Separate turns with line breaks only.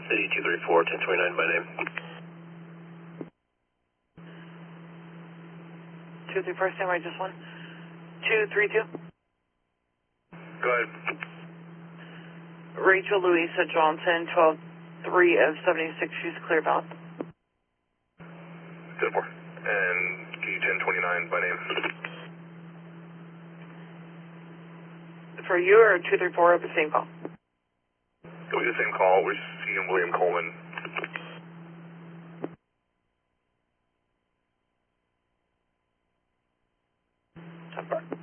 City 234, 1029 by name.
234, stand by, just one. 232.
Go ahead.
Rachel Louisa Johnson, 12-3 of 76, she's clear bound.
10-4. And key 1029 by name.
For you or 234 of the same call?
It'll be the same call. We're seeing William Coleman.